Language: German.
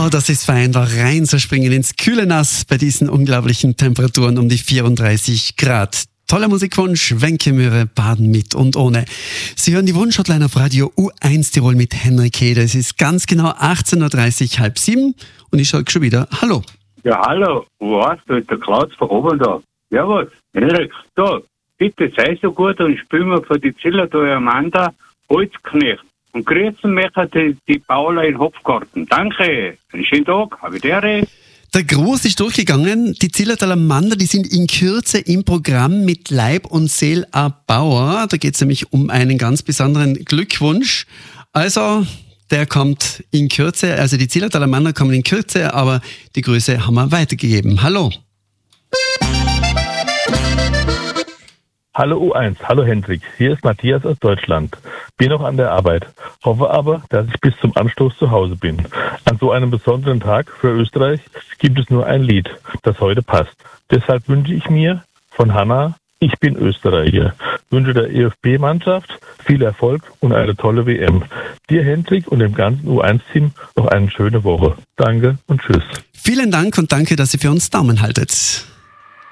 Oh, das ist fein, da rein zu springen ins kühle Nass bei diesen unglaublichen Temperaturen um die 34 Grad. Toller Musikwunsch, Wenke Möhre, Baden mit und ohne. Sie hören die Wunschhotline auf Radio U1 Tirol mit Henrik Heder. Es ist ganz genau 18.30 Uhr, halb sieben und ich sage schon wieder Hallo. Ja, hallo, wo warst du? Ist der Klaus von oben da? Ja, was? Henrik, da, bitte sei so gut und spiel mir für die Zillertal Amanda Holzknecht. Und grüßen möchte die Paula in Hopfgarten. Danke, einen schönen Tag, habe ich der. Der Gruß ist durchgegangen. Die Zillertal Amanda, die sind in Kürze im Programm mit Leib und Seel a Bauer. Da geht es nämlich um einen ganz besonderen Glückwunsch. Also, der kommt in Kürze. Also die Zillertal Amanda kommen in Kürze, aber die Grüße haben wir weitergegeben. Hallo. Hallo U1, hallo Hendrik, hier ist Matthias aus Deutschland. Bin noch an der Arbeit, hoffe aber, dass ich bis zum Anstoß zu Hause bin. An so einem besonderen Tag für Österreich gibt es nur ein Lied, das heute passt. Deshalb wünsche ich mir von Hanna, ich bin Österreicher. Wünsche der ÖFB-Mannschaft viel Erfolg und eine tolle WM. Dir Hendrik und dem ganzen U1-Team noch eine schöne Woche. Danke und tschüss. Vielen Dank und danke, dass ihr für uns Daumen haltet.